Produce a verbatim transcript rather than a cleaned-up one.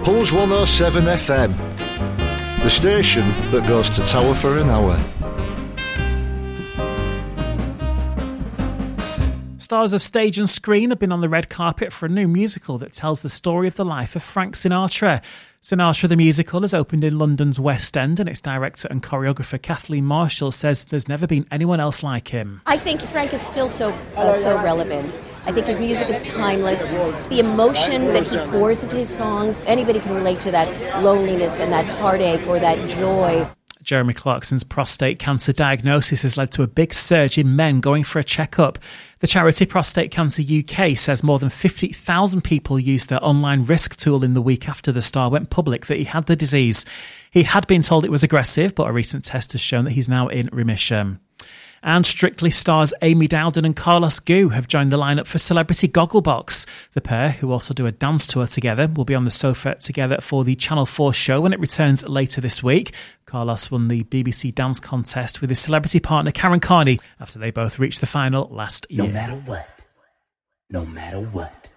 Pulse one oh seven F M, the station that goes to Tower for an hour. Stars of stage and screen have been on the red carpet for a new musical that tells the story of the life of Frank Sinatra. Sinatra the Musical has opened in London's West End, and its director and choreographer Kathleen Marshall says there's never been anyone else like him. I think Frank is still so uh, so relevant. I think his music is timeless. The emotion that he pours into his songs, anybody can relate to that loneliness and that heartache or that joy. Jeremy Clarkson's prostate cancer diagnosis has led to a big surge in men going for a checkup. The charity Prostate Cancer U K says more than fifty thousand people used their online risk tool in the week after the star went public that he had the disease. He had been told it was aggressive, but a recent test has shown that he's now in remission. And Strictly stars Amy Dowden and Carlos Gu have joined the lineup for Celebrity Gogglebox. The pair, who also do a dance tour together, will be on the sofa together for the Channel four show when it returns later this week. Carlos won the B B C Dance Contest with his celebrity partner Karen Carney after they both reached the final last year. No matter what, no matter what.